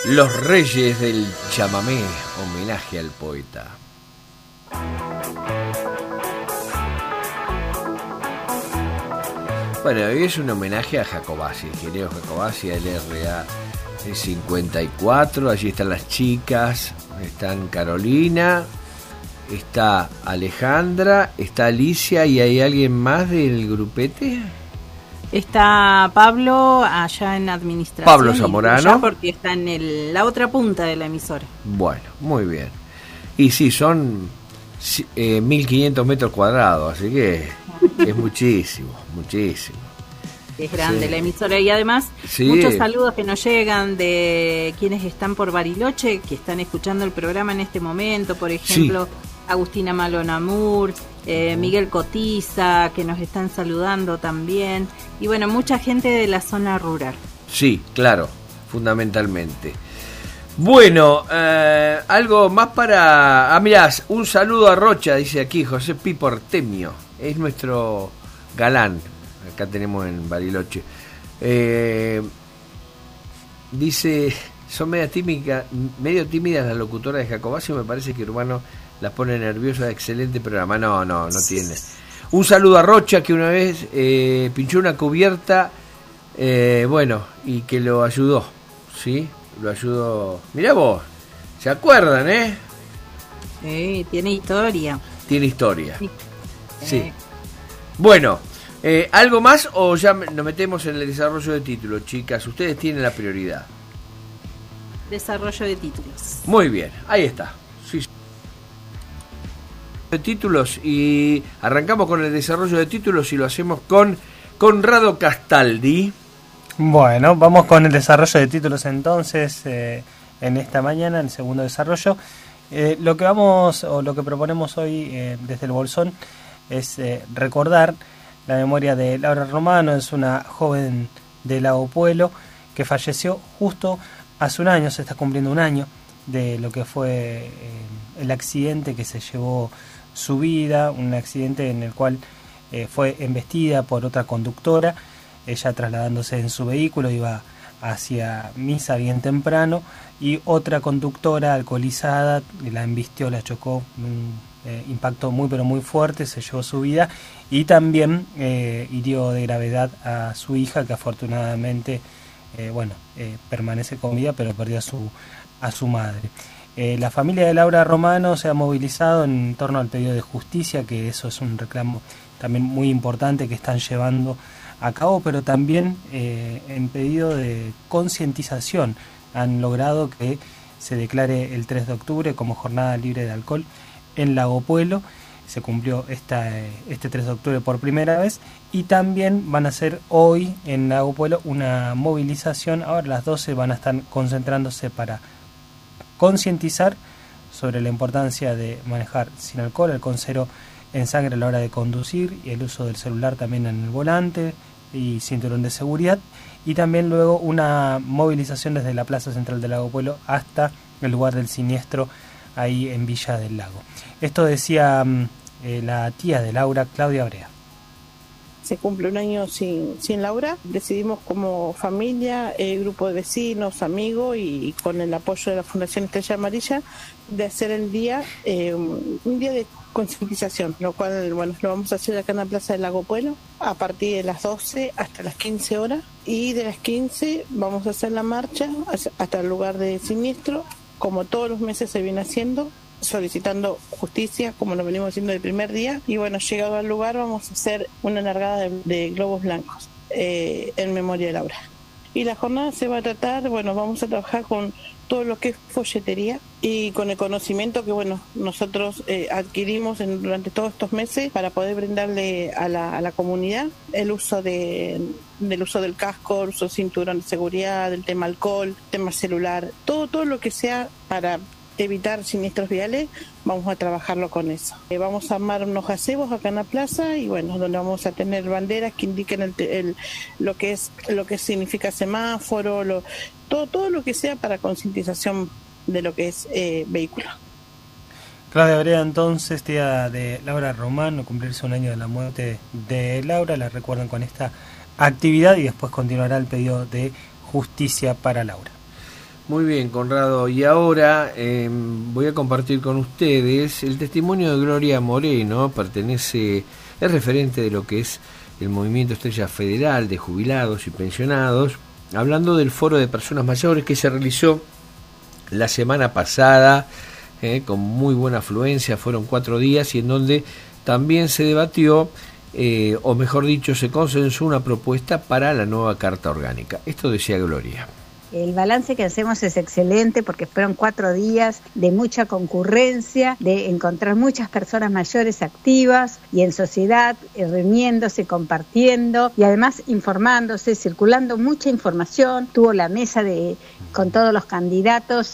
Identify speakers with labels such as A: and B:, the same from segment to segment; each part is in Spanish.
A: Los Reyes del Chamamé, homenaje al poeta. Bueno, hoy es un homenaje a Jacobacci, ingeniero Jacobacci, del RA 54. Allí están las chicas, están Carolina, está Alejandra, está Alicia, y hay alguien más del grupete.
B: Está Pablo allá en administración.
A: Pablo Zamorano.
B: Porque está en la otra punta de la emisora.
A: Bueno, muy bien. Y sí, son 1500 metros cuadrados, así que es muchísimo, muchísimo.
B: Es grande la emisora, y además muchos saludos que nos llegan de quienes están por Bariloche, que están escuchando el programa en este momento. Por ejemplo, Agustina Malonamur, Miguel Cotiza, que nos están saludando también. Y bueno, mucha gente de la zona rural. Sí, claro, fundamentalmente. Bueno, algo más para... mirá, un saludo a Rocha, dice aquí José Pipo Artemio. Es nuestro galán, acá tenemos en Bariloche. Dice, son medio tímidas las locutoras de Jacobacci, me parece que Urbano las pone nerviosas. Excelente programa. No tiene. Un saludo a Rocha, que una vez pinchó una cubierta, y que lo ayudó, ¿sí? Lo ayudó. Mirá vos, ¿se acuerdan, Sí, tiene historia.
A: Tiene historia. Sí. Bueno, ¿algo más o ya nos metemos en el desarrollo de títulos, chicas? Ustedes tienen la prioridad.
B: Desarrollo de títulos.
A: Muy bien, ahí está. Sí. De títulos, y arrancamos con el desarrollo de títulos y lo hacemos con Conrado Castaldi.
C: Bueno, vamos con el desarrollo de títulos entonces, en esta mañana, el segundo desarrollo. Lo que proponemos hoy desde el Bolsón es recordar la memoria de Laura Romano. Es una joven de Lago Puelo que falleció justo hace un año. Se está cumpliendo un año de lo que fue el accidente que se llevó su vida, un accidente en el cual fue embestida por otra conductora. Ella, trasladándose en su vehículo, iba hacia misa bien temprano, y otra conductora alcoholizada la embistió, la chocó, un impacto muy pero muy fuerte, se llevó su vida, y también hirió de gravedad a su hija, que afortunadamente permanece con vida, pero perdió a su madre. La familia de Laura Romano se ha movilizado en torno al pedido de justicia, que eso es un reclamo también muy importante que están llevando a cabo, pero también en pedido de concientización. Han logrado que se declare el 3 de octubre como jornada libre de alcohol en Lago Puelo. Se cumplió este 3 de octubre por primera vez, y también van a hacer hoy en Lago Puelo una movilización. Ahora a las 12 van a estar concentrándose para concientizar sobre la importancia de manejar sin alcohol cero en sangre a la hora de conducir, y el uso del celular también en el volante, y cinturón de seguridad. Y también luego una movilización desde la Plaza Central del Lago Puelo hasta el lugar del siniestro, ahí en Villa del Lago. Esto decía la tía de Laura, Claudia Brea.
D: Se cumple un año sin Laura. Decidimos como familia, grupo de vecinos, amigos, y con el apoyo de la Fundación Estrella Amarilla, de hacer el día, un día de concientización, lo cual, lo vamos a hacer acá en la Plaza del Lago Puelo a partir de las 12 hasta las 15 horas, y de las 15 vamos a hacer la marcha hasta el lugar de siniestro, como todos los meses se viene haciendo, solicitando justicia, como lo venimos haciendo el primer día. Y llegado al lugar, vamos a hacer una largada de globos blancos en memoria de Laura. Y la jornada se va a tratar, vamos a trabajar con todo lo que es folletería, y con el conocimiento que nosotros adquirimos durante todos estos meses, para poder brindarle a la comunidad el uso del uso del casco, el uso del cinturón de seguridad, del tema alcohol, tema celular, todo lo que sea para evitar siniestros viales. Vamos a trabajarlo con eso. Vamos a armar unos gazebos acá en la plaza, y donde vamos a tener banderas que indiquen lo que significa semáforo, todo lo que sea para concientización de lo que es vehículo.
C: Claudia Brea, entonces, tía de Laura Romano, cumplirse un año de la muerte de Laura. La recuerdan con esta actividad, y después continuará el pedido de justicia para Laura.
A: Muy bien, Conrado. Y ahora voy a compartir con ustedes el testimonio de Gloria Moreno. Es referente de lo que es el Movimiento Estrella Federal de Jubilados y Pensionados, hablando del Foro de Personas Mayores que se realizó la semana pasada, con muy buena afluencia. Fueron 4 días y en donde también se debatió, o mejor dicho, se consensó una propuesta para la nueva Carta Orgánica. Esto decía Gloria.
E: El balance que hacemos es excelente porque fueron 4 días de mucha concurrencia, de encontrar muchas personas mayores activas y en sociedad, reuniéndose, compartiendo y además informándose, circulando mucha información. Tuvo la mesa con todos los candidatos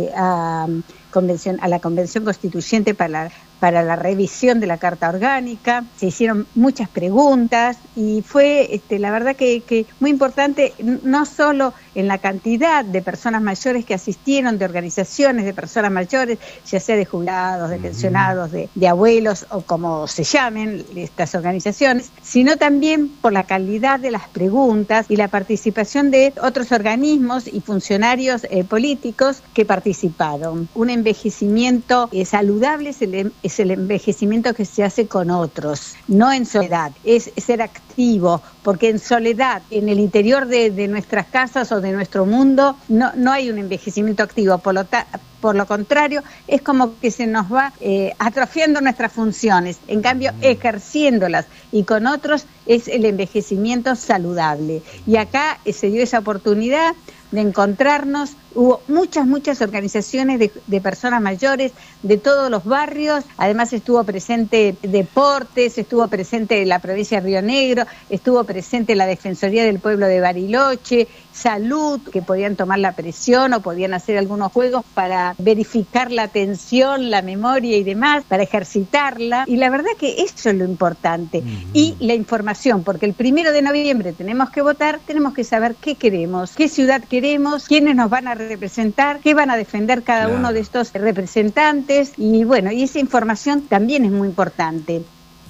E: a la Convención Constituyente para la revisión de la Carta Orgánica. Se hicieron muchas preguntas y fue la verdad que muy importante, no solo en la cantidad de personas mayores que asistieron, de organizaciones de personas mayores, ya sea de jubilados, de pensionados, de abuelos o como se llamen estas organizaciones, sino también por la calidad de las preguntas y la participación de otros organismos y funcionarios políticos que participaron. Un envejecimiento saludable es el envejecimiento que se hace con otros, no en soledad, es ser activo, porque en soledad, en el interior de nuestras casas o de nuestro mundo, no hay un envejecimiento activo, por lo contrario, es como que se nos va atrofiando nuestras funciones, en cambio ejerciéndolas y con otros es el envejecimiento saludable. Y acá se dio esa oportunidad de encontrarnos, hubo muchas organizaciones de personas mayores de todos los barrios, además estuvo presente Deportes, estuvo presente la provincia de Río Negro, estuvo presente la Defensoría del Pueblo de Bariloche, Salud, que podían tomar la presión o podían hacer algunos juegos para verificar la atención, la memoria y demás, para ejercitarla, y la verdad que eso es lo importante, y la información, porque el 1 de noviembre tenemos que votar, tenemos que saber qué queremos, qué ciudad queremos, quiénes nos van a representar, qué van a defender cada uno de estos representantes, y bueno, y esa información también es muy importante.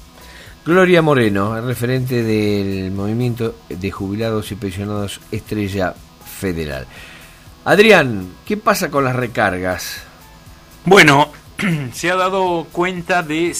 A: Gloria Moreno, referente del Movimiento de Jubilados y Pensionados Estrella Federal. Adrián, ¿qué pasa con las recargas?
F: Bueno, se ha dado cuenta de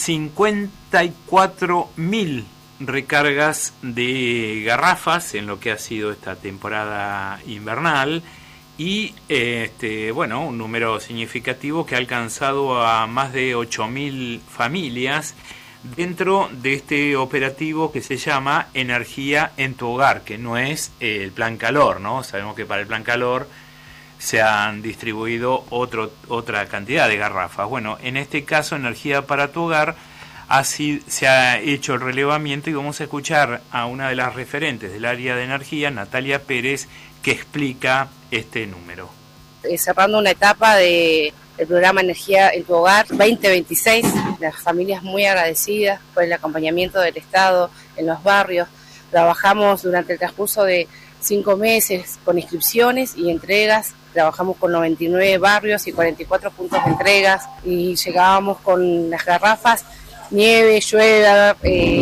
F: 54.000 recargas de garrafas en lo que ha sido esta temporada invernal y bueno, un número significativo que ha alcanzado a más de 8.000 familias dentro de este operativo que se llama Energía en tu Hogar, que no es el Plan Calor, ¿no? Sabemos que para el Plan Calor se han distribuido otra cantidad de garrafas. Bueno, en este caso, Energía para tu Hogar, así se ha hecho el relevamiento y vamos a escuchar a una de las referentes del área de energía, Natalia Pérez, que explica este número.
G: Cerrando una etapa del programa Energía en tu Hogar 2026, las familias muy agradecidas por el acompañamiento del Estado en los barrios. Trabajamos durante el transcurso de 5 meses con inscripciones y entregas. Trabajamos con 99 barrios y 44 puntos de entregas y llegábamos con las garrafas, nieve, llueva,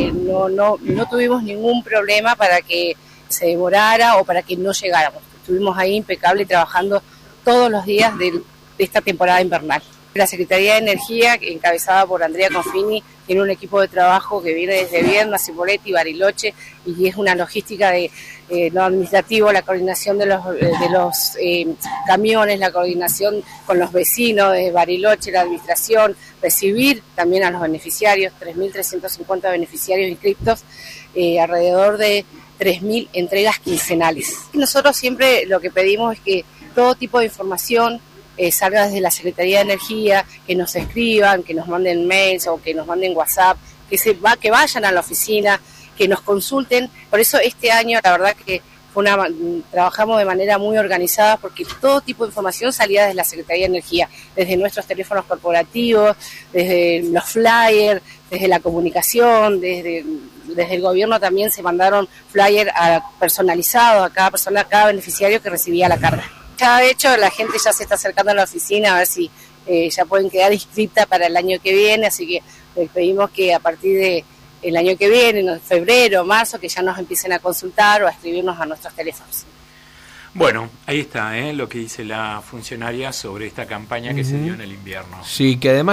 G: no tuvimos ningún problema para que se demorara o para que no llegáramos. Estuvimos ahí impecable trabajando todos los días de esta temporada invernal. La Secretaría de Energía, encabezada por Andrea Confini, tiene un equipo de trabajo que viene desde Vierna, Cipolletti, Bariloche, y es una logística de lo administrativo, la coordinación de los camiones, la coordinación con los vecinos de Bariloche, la administración, recibir también a los beneficiarios, 3.350 beneficiarios inscriptos, alrededor de 3.000 entregas quincenales. Nosotros siempre lo que pedimos es que todo tipo de información salga desde la Secretaría de Energía, que nos escriban, que nos manden mails o que nos manden WhatsApp, que vayan a la oficina, que nos consulten. Por eso este año la verdad que trabajamos de manera muy organizada porque todo tipo de información salía desde la Secretaría de Energía, desde nuestros teléfonos corporativos, desde los flyers, desde la comunicación, desde el gobierno también se mandaron flyers personalizados a cada persona, a cada beneficiario que recibía la carga. Ya de hecho la gente ya se está acercando a la oficina a ver si ya pueden quedar inscritas para el año que viene, así que les pedimos que a partir de el año que viene, en febrero, marzo, que ya nos empiecen a consultar o a escribirnos a nuestros teléfonos.
F: Bueno, ahí está lo que dice la funcionaria sobre esta campaña que se dio en el invierno.
A: Sí, que además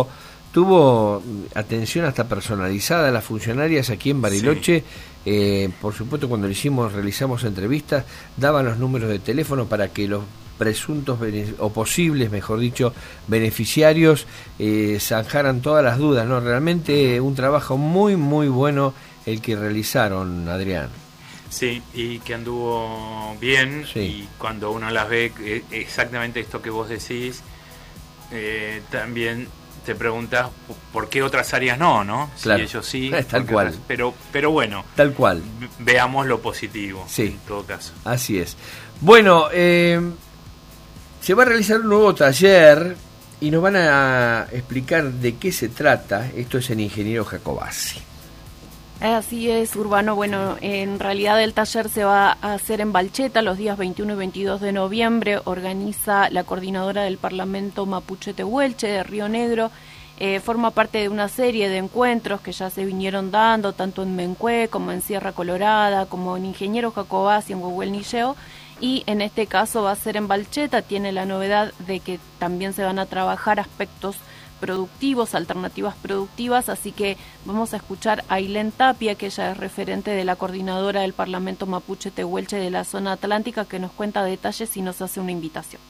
A: tuvo atención hasta personalizada a las funcionarias aquí en Bariloche. Sí. Por supuesto, cuando realizamos entrevistas, daban los números de teléfono para que los presuntos o posibles, mejor dicho, beneficiarios zanjaran todas las dudas, ¿no? Realmente un trabajo muy, muy bueno el que realizaron, Adrián.
F: Sí, y que anduvo bien, sí. Y cuando uno las ve, exactamente esto que vos decís, también te preguntas por qué otras áreas no,
A: Claro.
F: Si ellos sí,
A: tal cual.
F: Pero bueno,
A: tal cual.
F: Veamos lo positivo,
A: sí.
F: En todo caso.
A: Así es. Bueno, se va a realizar un nuevo taller y nos van a explicar de qué se trata. Esto es el ingeniero Jacobacci.
H: Así es, Urbano. Bueno, en realidad el taller se va a hacer en Balcheta los días 21 y 22 de noviembre. Organiza la coordinadora del Parlamento Mapuche Tehuelche de Río Negro. Forma parte de una serie de encuentros que ya se vinieron dando, tanto en Mencue como en Sierra Colorada, como en Ingeniero Jacobacci, en Huehuel-Nilleo. Y en este caso va a ser en Balcheta. Tiene la novedad de que también se van a trabajar aspectos productivos, alternativas productivas, así que vamos a escuchar a Ailén Tapia, que ella es referente de la coordinadora del Parlamento Mapuche Tehuelche de la zona atlántica, que nos cuenta detalles y nos hace una invitación.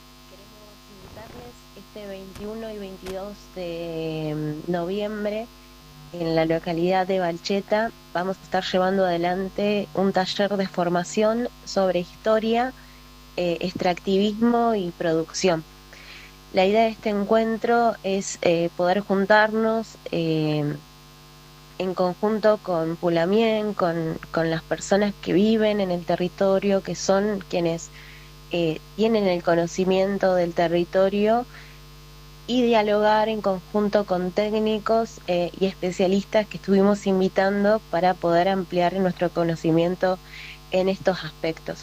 I: Queremos invitarles este 21 y 22 de noviembre en la localidad de Balcheta. Vamos a estar llevando adelante un taller de formación sobre historia, extractivismo y producción. La idea de este encuentro es poder juntarnos en conjunto con Pulamien, con las personas que viven en el territorio, que son quienes tienen el conocimiento del territorio, y dialogar en conjunto con técnicos y especialistas que estuvimos invitando para poder ampliar nuestro conocimiento en estos aspectos.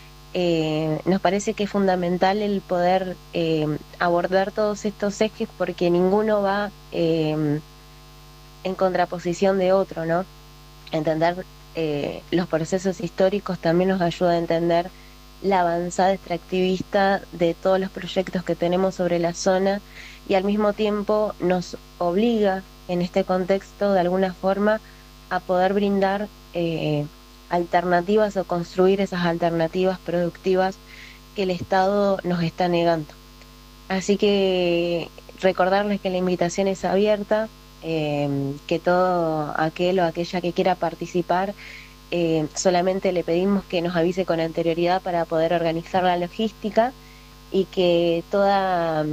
I: Nos parece que es fundamental el poder abordar todos estos ejes, porque ninguno va en contraposición de otro, ¿no? Entender los procesos históricos también nos ayuda a entender la avanzada extractivista de todos los proyectos que tenemos sobre la zona, y al mismo tiempo nos obliga en este contexto de alguna forma a poder brindar alternativas o construir esas alternativas productivas que el Estado nos está negando. Así que recordarles que la invitación es abierta, que todo aquel o aquella que quiera participar, solamente le pedimos que nos avise con anterioridad para poder organizar la logística, y que toda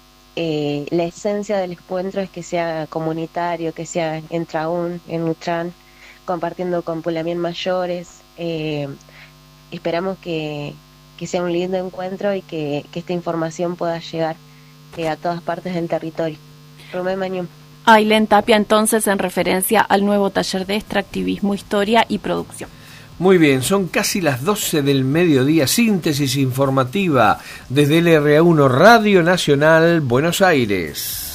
I: la esencia del encuentro es que sea comunitario, que sea en Traún, en Utrán, compartiendo con Pulamien mayores. Esperamos que sea un lindo encuentro y que esta información pueda llegar a todas partes del territorio. Rumé Mañum.
H: Ailén Tapia, entonces, en referencia al nuevo taller de extractivismo, historia y producción.
A: Muy bien, son casi las 12 del mediodía, síntesis informativa desde LRA1 Radio Nacional, Buenos Aires.